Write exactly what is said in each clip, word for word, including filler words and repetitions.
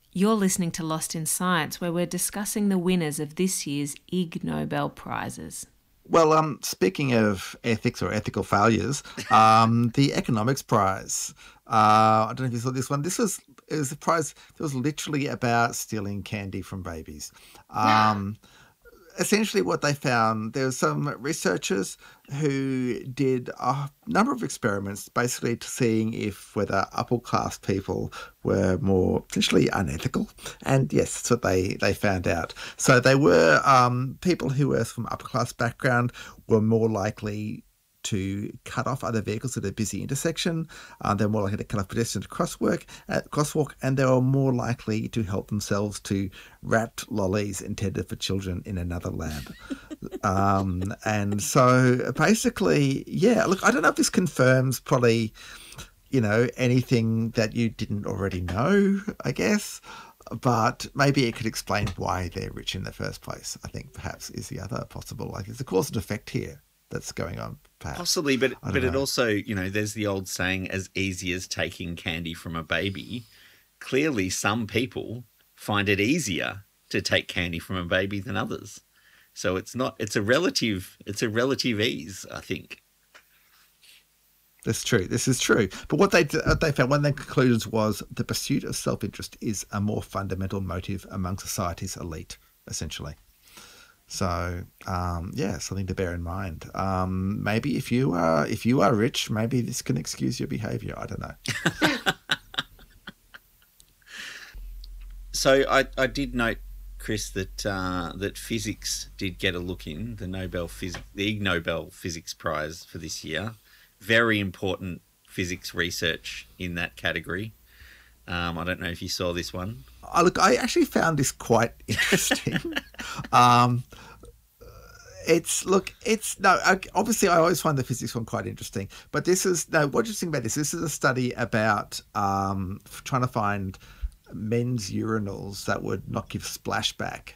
You're listening to Lost in Science, where we're discussing the winners of this year's Ig Nobel Prizes. Well, um, speaking of ethics or ethical failures, um, the Economics Prize. Uh, I don't know if you saw this one. This was it was a prize that was literally about stealing candy from babies. Um, essentially, what they found, there were some researchers who did a number of experiments, basically to seeing if whether upper class people were more potentially unethical. And yes, that's what they, they found out. So they were um, people who were from upper class background were more likely to cut off other vehicles at a busy intersection. Uh, they're more likely to cut off pedestrians at crosswalk, at crosswalk, and they were more likely to help themselves to wrapped lollies intended for children in another lab. um, and so basically, yeah, look, I don't know if this confirms probably, you know, anything that you didn't already know, I guess. But maybe it could explain why they're rich in the first place, I think perhaps is the other possible. Like, there's a cause and effect here that's going on, perhaps. Possibly, but but know. it also, you know, there's the old saying, as easy as taking candy from a baby. Clearly, some people find it easier to take candy from a baby than others. So it's not, it's a relative, it's a relative ease, I think. That's true. This is true. But what they what they found, one of their conclusions was the pursuit of self-interest is a more fundamental motive among society's elite, essentially. So, um, yeah, something to bear in mind. Um, maybe if you are if you are rich, maybe this can excuse your behaviour. I don't know. So I, I did note, Chris, that uh, that physics did get a look in the Nobel Phys- the Ig Nobel Physics Prize for this year. Very important physics research in that category. Um, I don't know if you saw this one. Oh, look, I actually found this quite interesting. um, it's look, it's no. Obviously, I always find the physics one quite interesting. But this is no. What's interesting about this? This is a study about um, trying to find men's urinals that would not give splashback.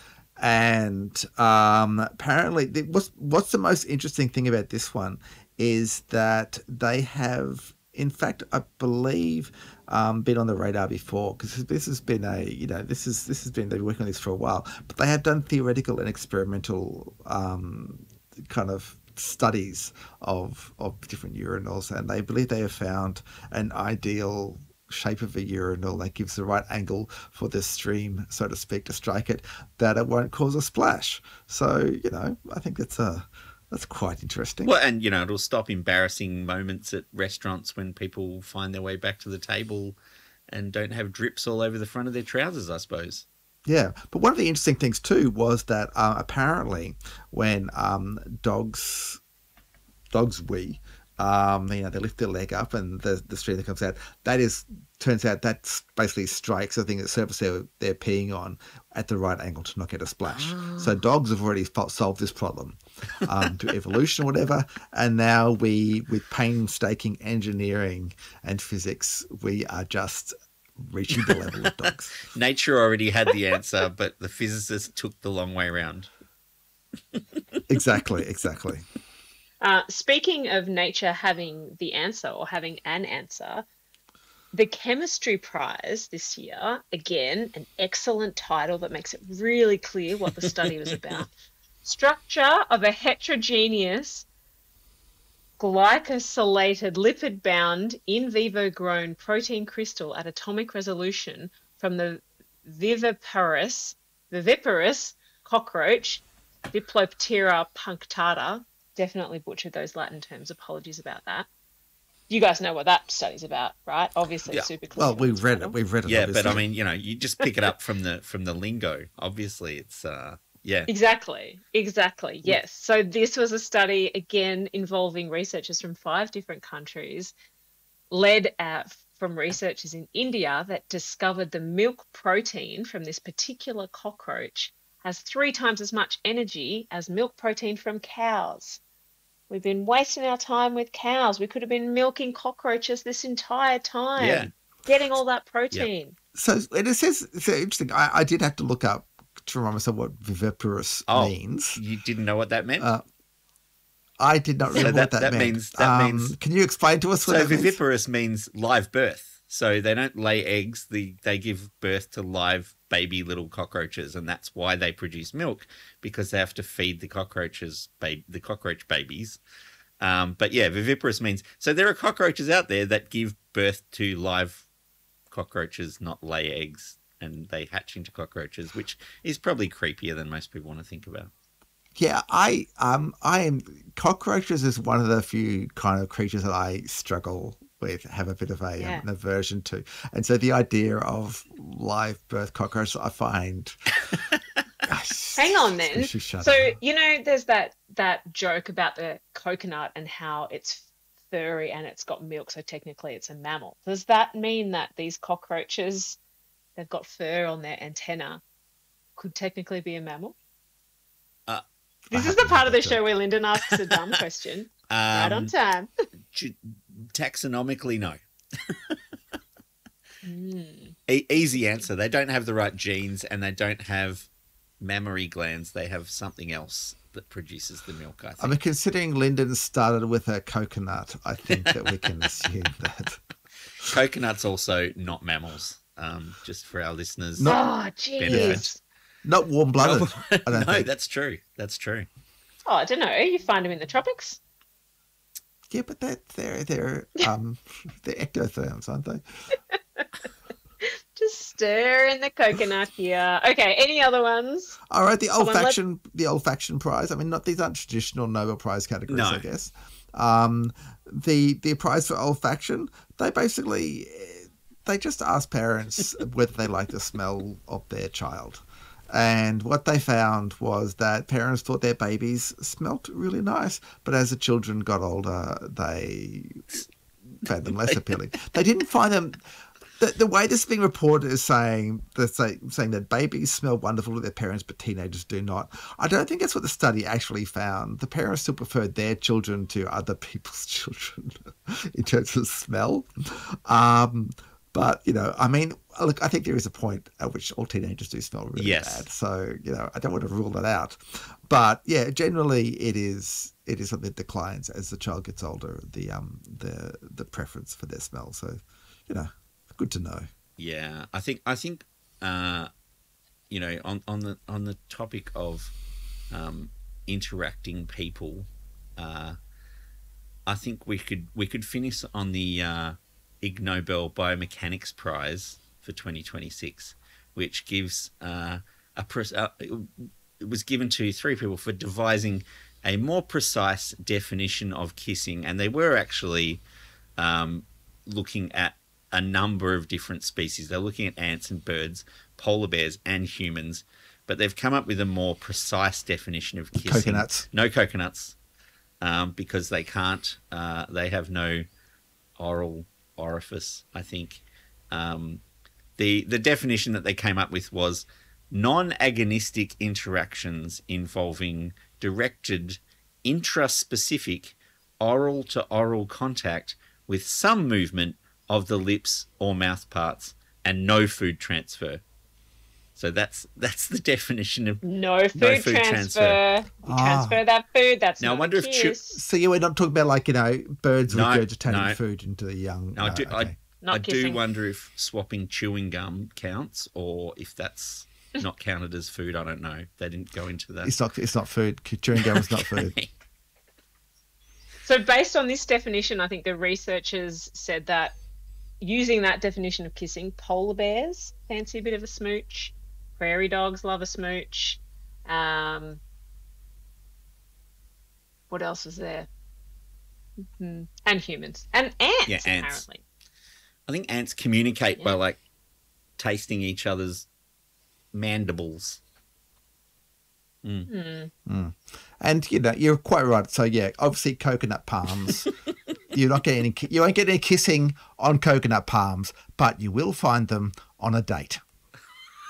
And um, apparently, what's what's the most interesting thing about this one is that they have, in fact, I believe, um, been on the radar before, because this has been a, you know, this is this has been they've been working on this for a while. But they have done theoretical and experimental um, kind of studies of of different urinals, and they believe they have found an ideal shape of a urinal that gives the right angle for the stream, so to speak, to strike it, that it won't cause a splash. So, you know, I think that's a that's quite interesting. Well, and, you know, it'll stop embarrassing moments at restaurants when people find their way back to the table and don't have drips all over the front of their trousers, I suppose. Yeah, but one of the interesting things too was that uh, apparently when um, dogs dogs wee, um, you know, they lift their leg up and the the stream that comes out, that is turns out that basically strikes the thing that surface they're, they're peeing on at the right angle to not get a splash. Oh. So dogs have already solved this problem um, to evolution or whatever, and now we, with painstaking engineering and physics, we are just reaching the level of dogs. Nature already had the answer, but the physicists took the long way around. Exactly, exactly. Uh, speaking of nature having the answer or having an answer, the Chemistry Prize this year, again, an excellent title that makes it really clear what the study was about. Structure of a heterogeneous glycosylated lipid-bound in vivo grown protein crystal at atomic resolution from the viviparous, viviparous cockroach Diploptera punctata. Definitely butchered those Latin terms. Apologies about that. You guys know what that study's about, right? Obviously, yeah. super clear. Well, we've read it. We've read it. Yeah, obviously. but I mean, you know, you just pick it up from the from the lingo. Obviously, it's uh, yeah. Exactly. Exactly. Yes. So this was a study again involving researchers from five different countries, led at, from researchers in India that discovered the milk protein from this particular cockroach has three times as much energy as milk protein from cows. We've been wasting our time with cows. We could have been milking cockroaches this entire time, yeah. getting all that protein. Yeah. So it says, it's interesting. I, I did have to look up to remind myself what viviparous oh, means. You didn't know what that meant? Uh, I did not remember so that, what that, that meant. Means, that um, means. Can you explain to us what so that means? viviparous means live birth. So they don't lay eggs. The, they give birth to live baby little cockroaches, and that's why they produce milk, because they have to feed the cockroaches, ba- the cockroach babies. Um, but yeah, viviparous means... So there are cockroaches out there that give birth to live cockroaches, not lay eggs, and they hatch into cockroaches, which is probably creepier than most people want to think about. Yeah, I um I am cockroaches is one of the few kind of creatures that I struggle with, have a bit of a Yeah. um, an aversion to, and so the idea of live birth cockroaches I find. Hang on then. She shut So, up. you know, there's that that joke about the coconut and how it's furry and it's got milk, so technically it's a mammal. Does that mean that these cockroaches, they've got fur on their antenna, could technically be a mammal? Uh, This I is the haven't part of the heard that show where Lyndon asks a dumb question. right on Um, time. ge- taxonomically, no. Mm. E- easy answer. They don't have the right genes, and they don't have mammary glands. They have something else that produces the milk, I think. I mean, considering Lyndon started with a coconut, I think that we can assume that. Coconuts also not mammals, um, just for our listeners. No. Oh, jeez. benefit. Not warm-blooded. No, I don't no, think. that's true. That's true. Oh, I don't know. You find them in the tropics? Yeah, but they're they're they're um they're ectotherms, aren't they? Just stir in the coconut here. Okay, any other ones? All right, the Someone let- olfaction, the olfaction prize. I mean, not these aren't traditional Nobel Prize categories, No. I guess. Um, the the prize for olfaction, they basically they just ask parents whether they like the smell of their child, and what they found was that parents thought their babies smelt really nice, but as the children got older, they found them less appealing. They didn't find them. The, the way this is being reported is saying that say, saying that babies smell wonderful to their parents, but teenagers do not. I don't think that's what the study actually found. The parents still preferred their children to other people's children in terms of smell. Um, but you know, I mean, look, I think there is a point at which all teenagers do smell really Yes. bad. So you know, I don't want to rule that out. But yeah, generally, it is it is something that declines as the child gets older. The um the the preference for their smell. So you know. Good to know. Yeah, I think I think uh, you know on, on the on the topic of um, interacting people, uh, I think we could we could finish on the uh, Ig Nobel Biomechanics Prize for twenty twenty-six, which gives uh, a pres- uh, it was given to three people for devising a more precise definition of kissing, and they were actually um, looking at a number of different species. They're looking at ants and birds, polar bears and humans, but they've come up with a more precise definition of kissing. Coconuts. No coconuts, um, because they can't. Uh, they have no oral orifice, I think. Um, the the definition that they came up with was non-agonistic interactions involving directed intraspecific oral to oral contact with some movement of the lips or mouth parts and no food transfer. So that's that's the definition of No food, No food transfer. transfer. You Ah. transfer that food. That's Now, I not wonder a if chu- kiss. So yeah, we're not talking about like, you know, birds No, regurgitating no. food into the young. Now, I no, do, okay. I, Not I do kissing. wonder if swapping chewing gum counts or if that's not counted as food. I don't know. They didn't go into that. It's not. It's not food. Chewing gum is not food. Okay. So based on this definition, I think the researchers said that using that definition of kissing, polar bears fancy a bit of a smooch, prairie dogs love a smooch. Um, what else is there? Mhm. And humans and ants, Yeah, ants. apparently. I think ants communicate by Yeah. like tasting each other's mandibles. Mm. Hmm. And you know, you're quite right. So yeah, obviously coconut palms. You're not getting any. ki- You won't get any kissing on coconut palms, but you will find them on a date.